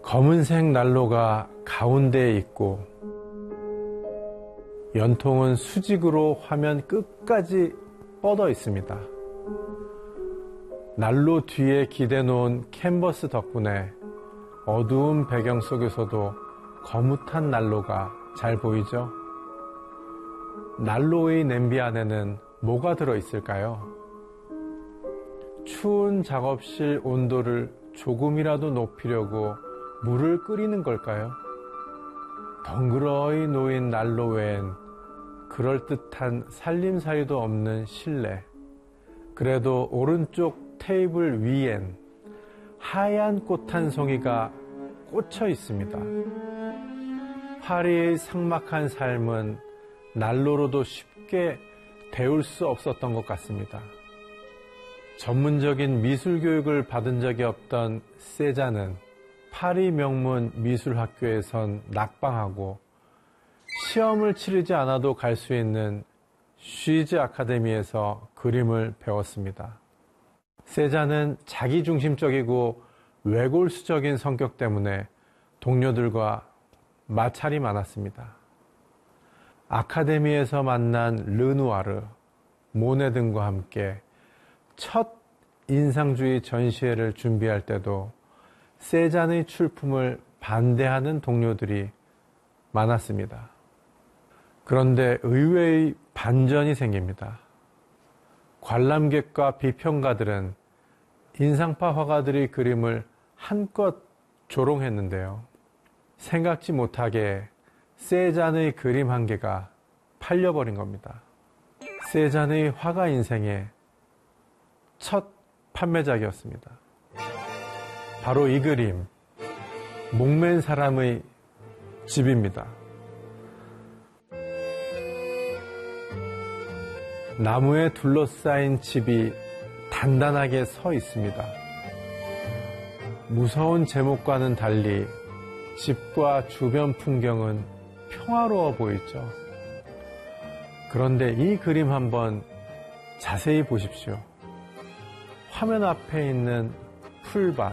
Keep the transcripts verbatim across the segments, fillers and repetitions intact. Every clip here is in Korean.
검은색 난로가 가운데에 있고 연통은 수직으로 화면 끝까지 뻗어 있습니다. 난로 뒤에 기대 놓은 캔버스 덕분에 어두운 배경 속에서도 거뭇한 난로가 잘 보이죠? 난로의 냄비 안에는 뭐가 들어있을까요? 추운 작업실 온도를 조금이라도 높이려고 물을 끓이는 걸까요? 덩그러이 놓인 난로 외엔 그럴듯한 살림살이도 없는 실내. 그래도 오른쪽 테이블 위엔 하얀 꽃 한 송이가 꽂혀 있습니다. 파리의 삭막한 삶은 난로로도 쉽게 데울 수 없었던 것 같습니다. 전문적인 미술 교육을 받은 적이 없던 세잔은 파리 명문 미술학교에선 낙방하고 시험을 치르지 않아도 갈 수 있는 쉬즈 아카데미에서 그림을 배웠습니다. 세잔은 자기중심적이고 외골수적인 성격 때문에 동료들과 마찰이 많았습니다. 아카데미에서 만난 르누아르, 모네 등과 함께 첫 인상주의 전시회를 준비할 때도 세잔의 출품을 반대하는 동료들이 많았습니다. 그런데 의외의 반전이 생깁니다. 관람객과 비평가들은 인상파 화가들의 그림을 한껏 조롱했는데요. 생각지 못하게 세잔의 그림 한 개가 팔려버린 겁니다. 세잔의 화가 인생의 첫 판매작이었습니다. 바로 이 그림, 목맨 사람의 집입니다. 나무에 둘러싸인 집이 단단하게 서 있습니다. 무서운 제목과는 달리 집과 주변 풍경은 평화로워 보이죠. 그런데 이 그림 한번 자세히 보십시오. 화면 앞에 있는 풀밭,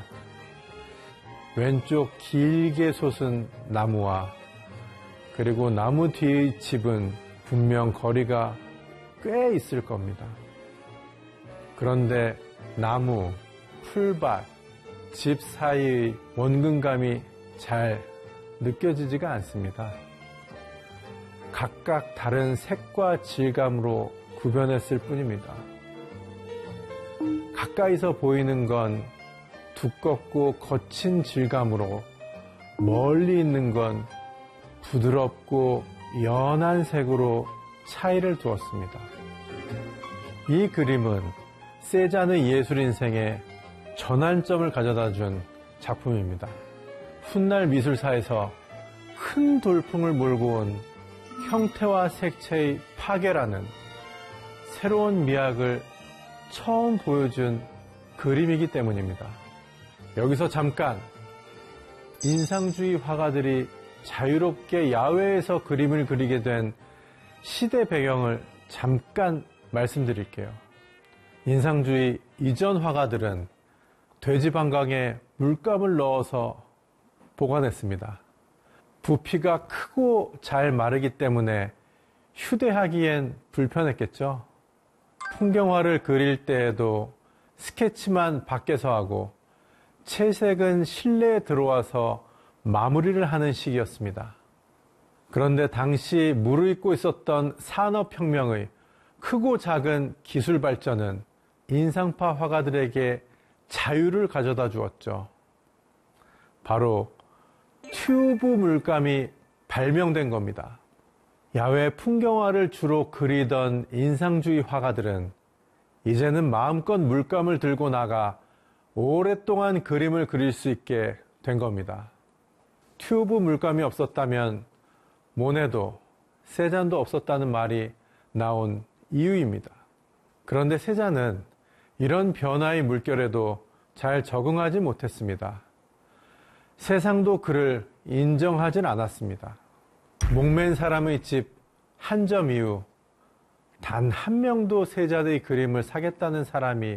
왼쪽 길게 솟은 나무와 그리고 나무 뒤의 집은 분명 거리가 꽤 있을 겁니다. 그런데 나무, 풀밭, 집 사이의 원근감이 잘 느껴지지가 않습니다. 각각 다른 색과 질감으로 구별했을 뿐입니다. 가까이서 보이는 건 두껍고 거친 질감으로, 멀리 있는 건 부드럽고 연한 색으로 차이를 두었습니다. 이 그림은 세잔의 예술 인생에 전환점을 가져다 준 작품입니다. 훗날 미술사에서 큰 돌풍을 몰고 온 형태와 색채의 파괴라는 새로운 미학을 처음 보여준 그림이기 때문입니다. 여기서 잠깐 인상주의 화가들이 자유롭게 야외에서 그림을 그리게 된 시대 배경을 잠깐 말씀드릴게요. 인상주의 이전 화가들은 돼지방광에 물감을 넣어서 보관했습니다. 부피가 크고 잘 마르기 때문에 휴대하기엔 불편했겠죠. 풍경화를 그릴 때에도 스케치만 밖에서 하고 채색은 실내에 들어와서 마무리를 하는 시기였습니다. 그런데 당시 무르익고 있었던 산업혁명의 크고 작은 기술 발전은 인상파 화가들에게 자유를 가져다 주었죠. 바로 튜브 물감이 발명된 겁니다. 야외 풍경화를 주로 그리던 인상주의 화가들은 이제는 마음껏 물감을 들고 나가 오랫동안 그림을 그릴 수 있게 된 겁니다. 튜브 물감이 없었다면 모네도 세잔도 없었다는 말이 나온 이유입니다. 그런데 세잔은 이런 변화의 물결에도 잘 적응하지 못했습니다. 세상도 그를 인정하진 않았습니다. 목맨 사람의 집 한 점 이후 단 한 명도 세잔의 그림을 사겠다는 사람이